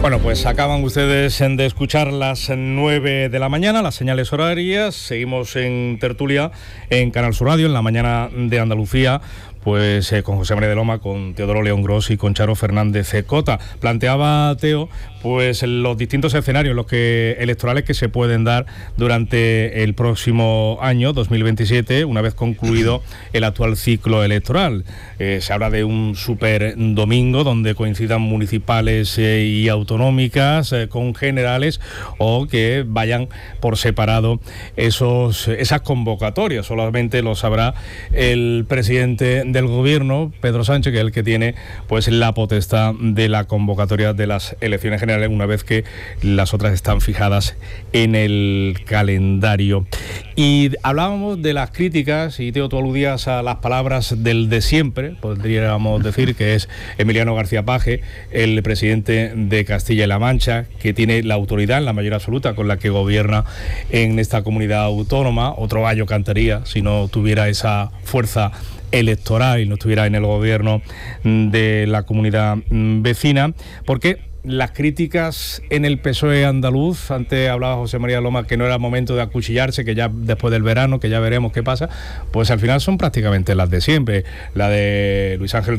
Bueno, pues acaban ustedes de escuchar las 9 de la mañana, las señales horarias. Seguimos en tertulia en Canal Sur Radio, en la mañana de Andalucía. Pues con José María de Loma, con Teodoro León Gros y con Charo Fernández Cota. Planteaba Teo pues los distintos escenarios electorales que se pueden dar durante el próximo año 2027, una vez concluido el actual ciclo electoral. Se habla de un super domingo donde coincidan municipales y autonómicas con generales, o que vayan por separado esas convocatorias. Solamente lo sabrá el presidente del gobierno, Pedro Sánchez, que es el que tiene pues la potestad de la convocatoria de las elecciones generales, una vez que las otras están fijadas en el calendario. Y hablábamos de las críticas, y Teo, tú aludías a las palabras del de siempre, podríamos decir, que es Emiliano García Paje, el presidente de Castilla-La Mancha, que tiene la autoridad en la mayoría absoluta con la que gobierna en esta comunidad autónoma. Otro gallo cantaría si no tuviera esa fuerza electoral y no estuviera en el gobierno de la comunidad vecina, porque las críticas en el PSOE andaluz, antes hablaba José María Loma que no era momento de acuchillarse, que ya después del verano, que ya veremos qué pasa, pues al final son prácticamente las de siempre. La de Luis Ángel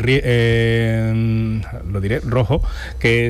Hierro, que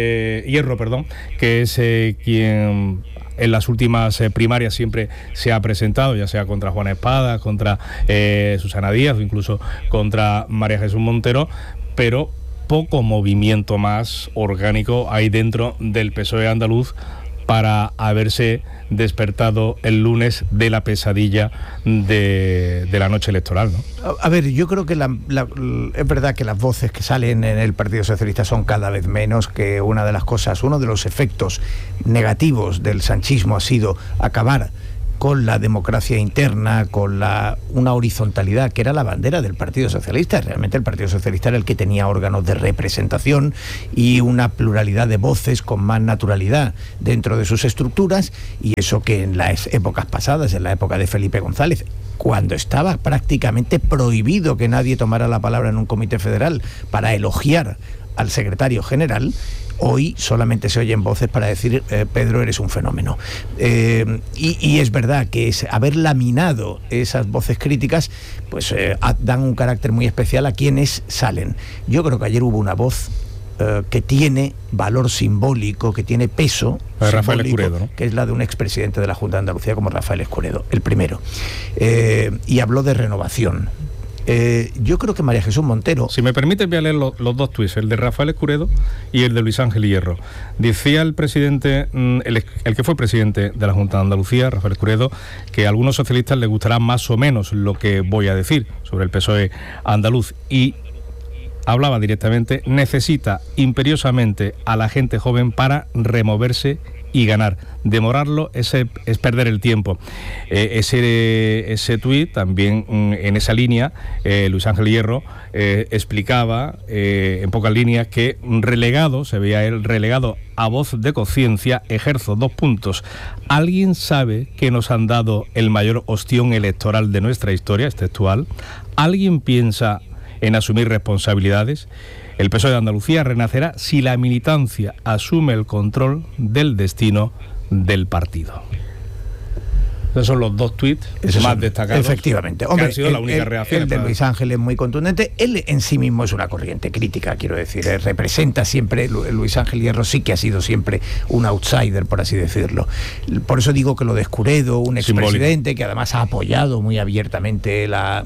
es quien en las últimas primarias siempre se ha presentado, ya sea contra Juana Espada, contra Susana Díaz o incluso contra María Jesús Montero, pero poco movimiento más orgánico hay dentro del PSOE andaluz para haberse despertado el lunes de la pesadilla de la noche electoral, ¿no? A ver, yo creo que es verdad que las voces que salen en el Partido Socialista son cada vez menos, que uno de los efectos negativos del sanchismo ha sido acabar con la democracia interna, con una horizontalidad que era la bandera del Partido Socialista. Realmente el Partido Socialista era el que tenía órganos de representación y una pluralidad de voces con más naturalidad dentro de sus estructuras, y eso que en las épocas pasadas, en la época de Felipe González, cuando estaba prácticamente prohibido que nadie tomara la palabra en un comité federal para elogiar al secretario general, hoy solamente se oyen voces para decir Pedro, eres un fenómeno. Y es verdad que haber laminado esas voces críticas pues dan un carácter muy especial a quienes salen. Yo creo que ayer hubo una voz que tiene valor simbólico, que tiene peso, Rafael Escuredo, ¿no? Que es la de un expresidente de la Junta de Andalucía como Rafael Escuredo, el primero. Y habló de renovación. Yo creo que María Jesús Montero... Si me permite, voy a leer los dos tuits, el de Rafael Escuredo y el de Luis Ángel Hierro. Decía el presidente, el que fue presidente de la Junta de Andalucía, Rafael Escuredo, que a algunos socialistas les gustará más o menos lo que voy a decir sobre el PSOE andaluz, y hablaba directamente: necesita imperiosamente a la gente joven para removerse y ganar. Demorarlo es perder el tiempo. Ese tuit también, en esa línea, Luis Ángel Hierro explicaba en pocas líneas que se veía él relegado a voz de conciencia. Ejerzo 2 puntos. ¿Alguien sabe que nos han dado el mayor ostión electoral de nuestra historia? Es textual. ¿Alguien piensa en asumir responsabilidades? El PSOE de Andalucía renacerá si la militancia asume el control del destino del partido. Esos son los dos tuits más destacados. Efectivamente. Hombre, han sido la única reacción. El de Luis Ángel es muy contundente. Él en sí mismo es una corriente crítica, quiero decir. Representa siempre, Luis Ángel Hierro sí que ha sido siempre un outsider, por así decirlo. Por eso digo que lo de Escuredo, un expresidente que además ha apoyado muy abiertamente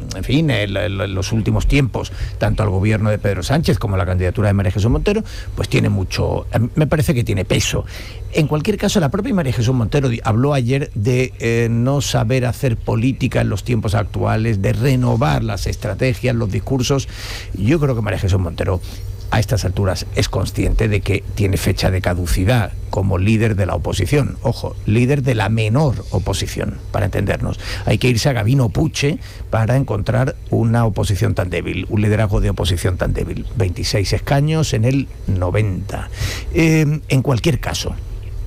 los últimos tiempos, tanto al gobierno de Pedro Sánchez como a la candidatura de María Jesús Montero, pues tiene mucho, me parece que tiene peso. En cualquier caso, la propia María Jesús Montero habló ayer de no saber hacer política en los tiempos actuales, de renovar las estrategias, los discursos. Yo creo que María Jesús Montero a estas alturas es consciente de que tiene fecha de caducidad como líder de la oposición. Ojo, líder de la menor oposición, para entendernos. Hay que irse a Gabino Puche para encontrar una oposición tan débil, un liderazgo de oposición tan débil. 26 escaños en el 90. En cualquier caso,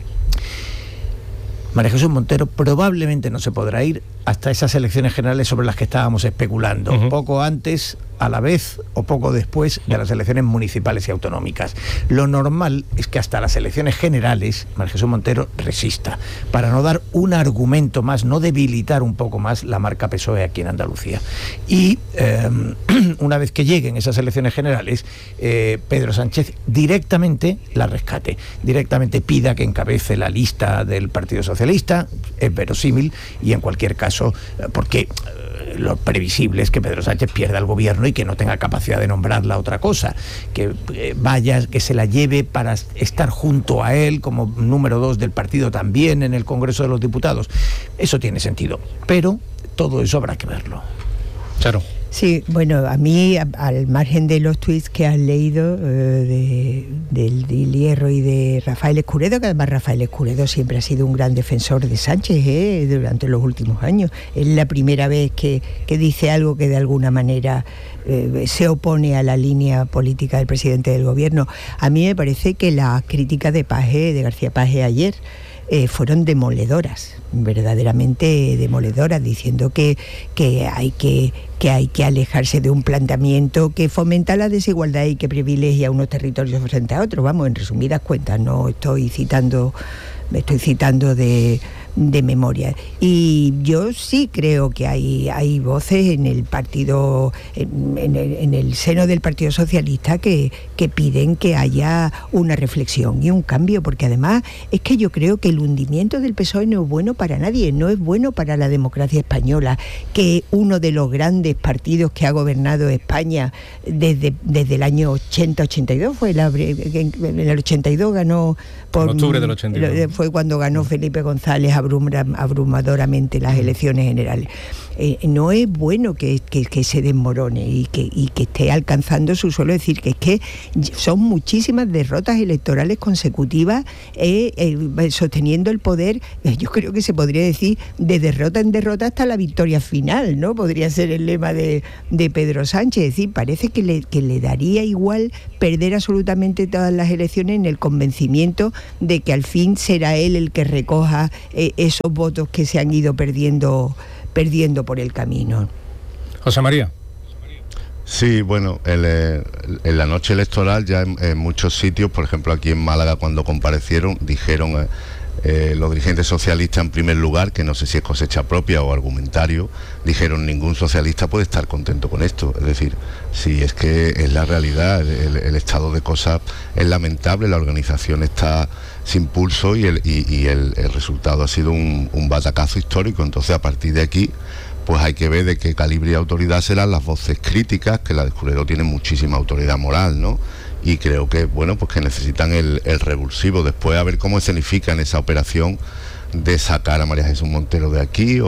María Jesús Montero probablemente no se podrá ir hasta esas elecciones generales sobre las que estábamos especulando. Poco antes a la vez o poco después de las elecciones municipales y autonómicas. Lo normal es que hasta las elecciones generales María Jesús Montero resista, para no dar un argumento más, no debilitar un poco más la marca PSOE aquí en Andalucía. Y una vez que lleguen esas elecciones generales, Pedro Sánchez directamente la rescate, directamente pida que encabece la lista del Partido Socialista. Es verosímil, y en cualquier caso, porque lo previsible es que Pedro Sánchez pierda el gobierno y que no tenga capacidad de nombrarla otra cosa, que vaya, que se la lleve para estar junto a él como número 2 del partido también en el Congreso de los Diputados. Eso tiene sentido, pero todo eso habrá que verlo. Claro. Sí, bueno, a mí, al margen de los tuits que has leído del Hierro y de Rafael Escuredo, que además Rafael Escuredo siempre ha sido un gran defensor de Sánchez durante los últimos años. Es la primera vez que dice algo que de alguna manera se opone a la línea política del presidente del gobierno. A mí me parece que las críticas de García Paje ayer fueron demoledoras, verdaderamente demoledoras, diciendo que hay que alejarse de un planteamiento que fomenta la desigualdad y que privilegia unos territorios frente a otros. Vamos, en resumidas cuentas, no estoy citando, me estoy citando de memoria. Y yo sí creo que hay voces en el partido, en el seno del Partido Socialista que piden que haya una reflexión y un cambio, porque además es que yo creo que el hundimiento del PSOE no es bueno para nadie, no es bueno para la democracia española, que uno de los grandes partidos que ha gobernado España desde el año 80-82, en el 82 ganó en octubre del 82. Fue cuando ganó Felipe González abrumadoramente las elecciones generales. No es bueno que se desmorone y que esté alcanzando su suelo. Es decir, que es que son muchísimas derrotas electorales consecutivas sosteniendo el poder. Yo creo que se podría decir de derrota en derrota hasta la victoria final, ¿no? Podría ser el lema de Pedro Sánchez. Es decir, parece que le daría igual perder absolutamente todas las elecciones, en el convencimiento de que al fin será él el que recoja esos votos que se han ido perdiendo por el camino. José María. Sí, bueno, en la noche electoral ya en muchos sitios, por ejemplo aquí en Málaga, cuando comparecieron, dijeron los dirigentes socialistas, en primer lugar, que no sé si es cosecha propia o argumentario, dijeron: ningún socialista puede estar contento con esto. Es decir, si es que es la realidad, el estado de cosas es lamentable, la organización está sin pulso y el resultado ha sido un batacazo histórico. Entonces, a partir de aquí, pues hay que ver de qué calibre y autoridad serán las voces críticas, que la de Escuredo tiene muchísima autoridad moral, ¿no? Y creo que, bueno, pues que necesitan el revulsivo. Después a ver cómo escenifican esa operación de sacar a María Jesús Montero de aquí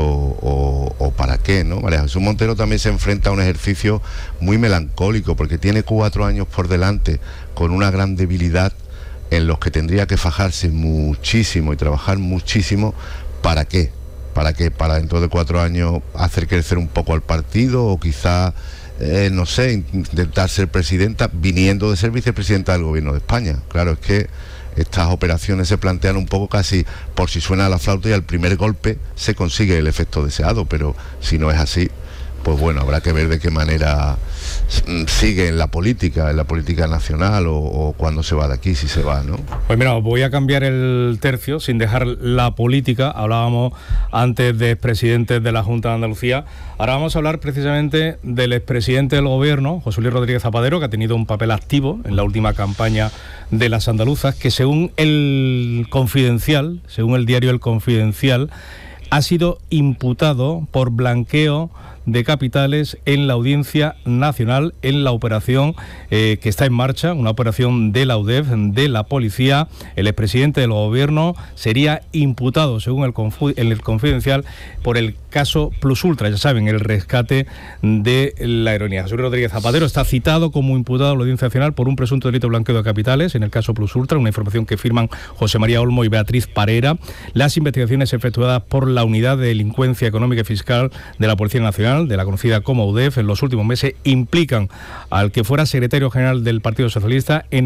o para qué, ¿no? María Jesús Montero también se enfrenta a un ejercicio muy melancólico, porque tiene 4 años por delante con una gran debilidad en los que tendría que fajarse muchísimo y trabajar muchísimo. ¿Para qué? Para dentro de 4 años hacer crecer un poco al partido, o quizá no sé, intentar ser presidenta viniendo de ser vicepresidenta del gobierno de España. Claro, es que estas operaciones se plantean un poco casi por si suena la flauta y al primer golpe se consigue el efecto deseado, pero si no es así, pues bueno, habrá que ver de qué manera sigue en la política nacional, o cuándo se va de aquí, si se va, ¿no? Pues mira, voy a cambiar el tercio sin dejar la política. Hablábamos antes de expresidentes de la Junta de Andalucía. Ahora vamos a hablar precisamente del expresidente del gobierno, José Luis Rodríguez Zapatero, que ha tenido un papel activo en la última campaña de las andaluzas, que según el diario El Confidencial, ha sido imputado por blanqueo de capitales en la Audiencia Nacional, en la operación que está en marcha, una operación de la UDEF, de la policía. El expresidente del gobierno sería imputado, según el Confidencial, por el caso Plus Ultra, ya saben, el rescate de la aerolínea. José Luis Rodríguez Zapatero está citado como imputado en la Audiencia Nacional por un presunto delito de blanqueo de capitales en el caso Plus Ultra, una información que firman José María Olmo y Beatriz Parera. Las investigaciones efectuadas por la Unidad de Delincuencia Económica y Fiscal de la Policía Nacional, de la conocida como UDEF, en los últimos meses implican al que fuera secretario general del Partido Socialista en el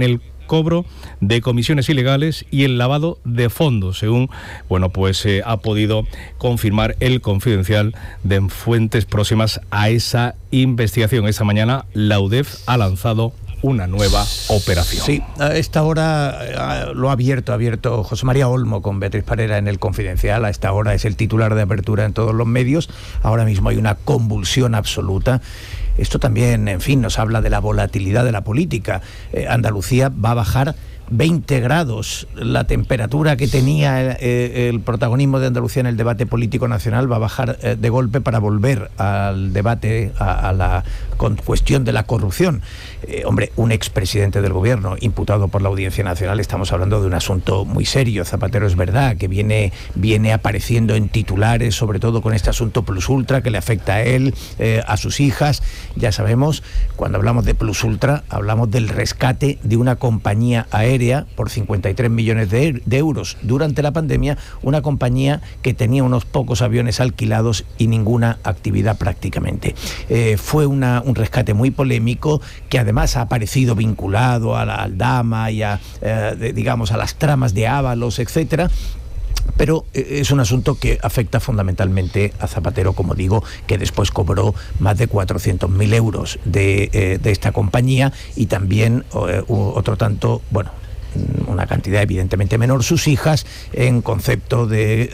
cobro de comisiones ilegales y el lavado de fondos, según ha podido confirmar el Confidencial de fuentes próximas a esa investigación. Esta mañana la UDEF ha lanzado una nueva operación. Sí, a esta hora lo ha abierto José María Olmo con Beatriz Parera en el Confidencial. A esta hora es el titular de apertura en todos los medios. Ahora mismo hay una convulsión absoluta. Esto también, en fin, nos habla de la volatilidad de la política. Andalucía va a bajar 20 grados. La temperatura que tenía el protagonismo de Andalucía en el debate político nacional va a bajar de golpe para volver al debate, a la cuestión de la corrupción. Un expresidente del gobierno imputado por la Audiencia Nacional, estamos hablando de un asunto muy serio. Zapatero, es verdad que viene apareciendo en titulares, sobre todo con este asunto Plus Ultra que le afecta a él, a sus hijas. Ya sabemos, cuando hablamos de Plus Ultra, hablamos del rescate de una compañía aérea por 53 millones de euros durante la pandemia, una compañía que tenía unos pocos aviones alquilados y ninguna actividad prácticamente. Fue un rescate muy polémico que además ha aparecido vinculado a la Aldama y a las tramas de Ábalos, etcétera. Pero es un asunto que afecta fundamentalmente a Zapatero, como digo, que después cobró más de 400.000 euros de esta compañía, y también otro tanto, una cantidad evidentemente menor, sus hijas, en concepto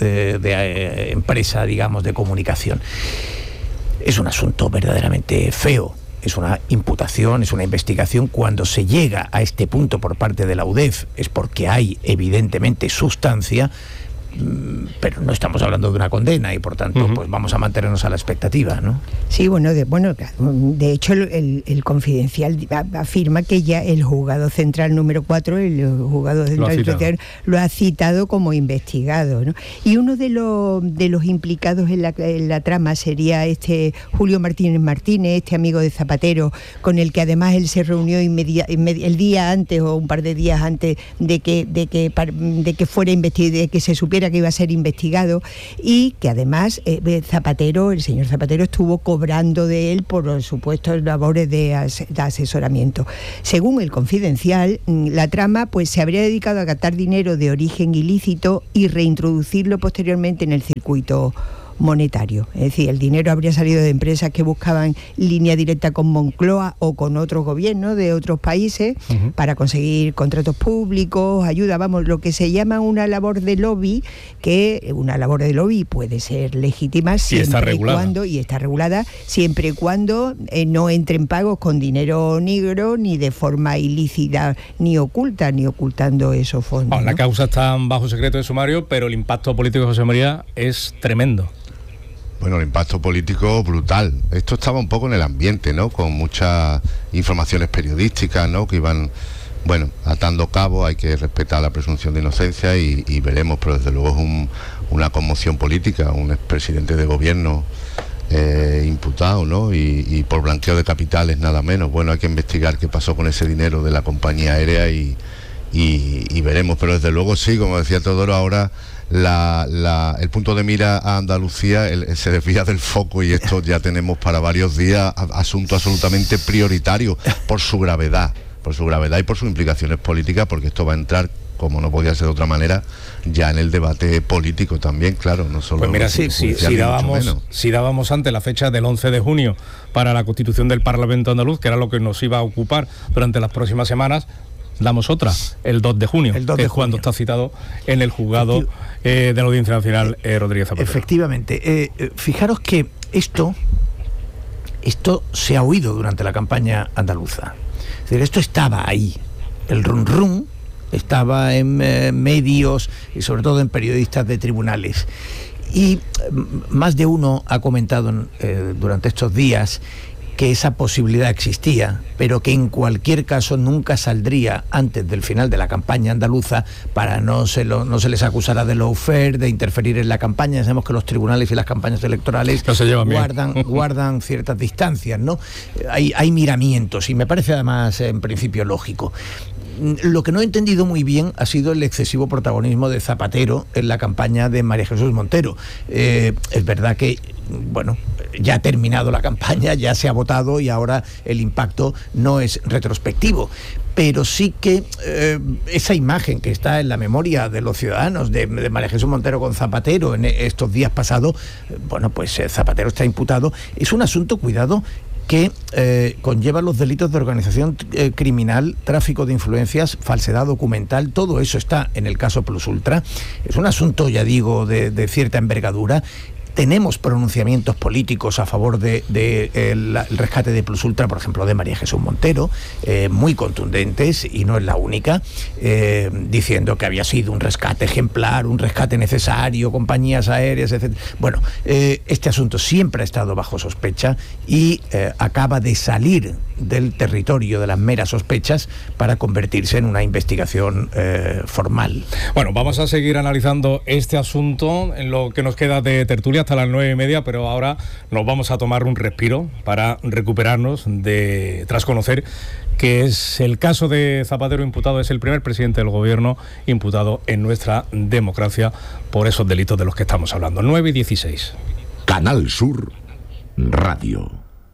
de empresa, digamos, de comunicación. Es un asunto verdaderamente feo. Es una imputación, es una investigación. Cuando se llega a este punto por parte de la UDEF es porque hay evidentemente sustancia, pero no estamos hablando de una condena y por tanto pues vamos a mantenernos a la expectativa, ¿no? Sí, de hecho el Confidencial afirma que ya el juzgado central número 4, el juzgado central lo ha citado como investigado, ¿no? Y uno de los implicados en la trama sería Julio Martínez, este amigo de Zapatero, con el que además él se reunió el día antes o un par de días antes de que fuera investigado, de que se supiera que iba a ser investigado, y que además el señor Zapatero estuvo cobrando de él por supuestos labores de asesoramiento. Según el Confidencial, la trama pues se habría dedicado a captar dinero de origen ilícito y reintroducirlo posteriormente en el circuito monetario. Es decir, el dinero habría salido de empresas que buscaban línea directa con Moncloa o con otros gobiernos de otros países para conseguir contratos públicos, ayuda, lo que se llama una labor de lobby, que una labor de lobby puede ser legítima siempre y está regulada siempre y cuando no entren pagos con dinero negro, ni de forma ilícita, ni ocultando esos fondos. La causa está bajo secreto de sumario, pero el impacto político de José María es tremendo. Bueno, el impacto político brutal. Esto estaba un poco en el ambiente, ¿no? Con muchas informaciones periodísticas, ¿no? Que iban, atando cabos. Hay que respetar la presunción de inocencia y veremos, pero desde luego es una conmoción política. Un expresidente de gobierno imputado, ¿no? Y por blanqueo de capitales, nada menos. Hay que investigar qué pasó con ese dinero de la compañía aérea y veremos, pero desde luego sí, como decía Teodoro, ahora el punto de mira a Andalucía se desvía del foco, y esto ya tenemos para varios días asunto absolutamente prioritario por su gravedad y por sus implicaciones políticas, porque esto va a entrar, como no podía ser de otra manera, ya en el debate político también, claro, no solo... Pues mira, si dábamos antes la fecha del 11 de junio para la constitución del Parlamento andaluz, que era lo que nos iba a ocupar durante las próximas semanas, damos otra, el 2 de junio, que es cuando está citado en el juzgado de la Audiencia Nacional Rodríguez Zapatero. Efectivamente. Fijaros que esto se ha oído durante la campaña andaluza. Es decir, esto estaba ahí. El run estaba en medios y sobre todo en periodistas de tribunales. Y más de uno ha comentado durante estos días que esa posibilidad existía, pero que en cualquier caso nunca saldría antes del final de la campaña andaluza para no se les acusara de lawfare, de interferir en la campaña. Sabemos que los tribunales y las campañas electorales guardan ciertas distancias, ¿no? Hay miramientos, y me parece además en principio lógico. Lo que no he entendido muy bien ha sido el excesivo protagonismo de Zapatero en la campaña de María Jesús Montero. Es verdad que, ya ha terminado la campaña, ya se ha votado y ahora el impacto no es retrospectivo. pero sí que esa imagen que está en la memoria de los ciudadanos de María Jesús Montero con Zapatero en estos días pasados, bueno, pues Zapatero está imputado, es un asunto, cuidado, que conlleva los delitos de organización criminal, tráfico de influencias, falsedad documental, todo eso está en el caso Plus Ultra. Es un asunto, ya digo, de cierta envergadura. Tenemos pronunciamientos políticos a favor el rescate de Plus Ultra, por ejemplo, de María Jesús Montero, muy contundentes, y no es la única, diciendo que había sido un rescate ejemplar, un rescate necesario, compañías aéreas, etc. Bueno, este asunto siempre ha estado bajo sospecha y acaba de salir del territorio de las meras sospechas para convertirse en una investigación formal. Bueno, vamos a seguir analizando este asunto en lo que nos queda de tertulia hasta las 9:30, pero ahora nos vamos a tomar un respiro para recuperarnos tras conocer que es el caso de Zapatero imputado, es el primer presidente del gobierno imputado en nuestra democracia por esos delitos de los que estamos hablando. 9:16. Canal Sur Radio.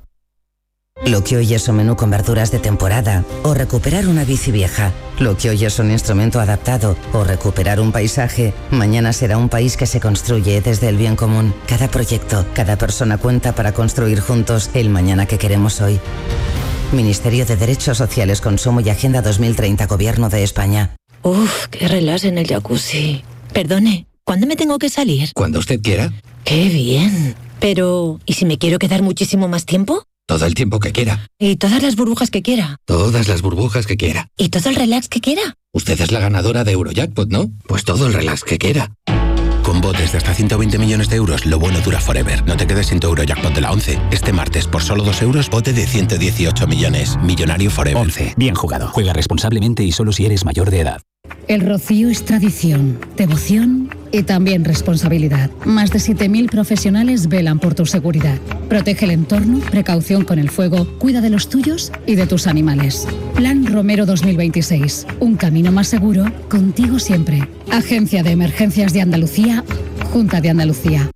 Lo que hoy es un menú con verduras de temporada o recuperar una bici vieja. Lo que hoy es un instrumento adaptado o recuperar un paisaje, mañana será un país que se construye desde el bien común. Cada proyecto, cada persona cuenta para construir juntos el mañana que queremos hoy. Ministerio de Derechos Sociales, Consumo y Agenda 2030, Gobierno de España. Uf, qué relax en el jacuzzi. Perdone, ¿cuándo me tengo que salir? Cuando usted quiera. ¡Qué bien! Pero, ¿y si me quiero quedar muchísimo más tiempo? Todo el tiempo que quiera. ¿Y todas las burbujas que quiera? Todas las burbujas que quiera. ¿Y todo el relax que quiera? Usted es la ganadora de Eurojackpot, ¿no? Pues todo el relax que quiera. Con botes de hasta 120 millones de euros, lo bueno dura forever. No te quedes sin tu Eurojackpot de la 11. Este martes, por solo 2 euros, bote de 118 millones. Millonario forever. 11. Bien jugado. Juega responsablemente y solo si eres mayor de edad. El Rocío es tradición, devoción y también responsabilidad. Más de 7.000 profesionales velan por tu seguridad. Protege el entorno, precaución con el fuego, cuida de los tuyos y de tus animales. Plan Romero 2026. Un camino más seguro, contigo siempre. Agencia de Emergencias de Andalucía, Junta de Andalucía.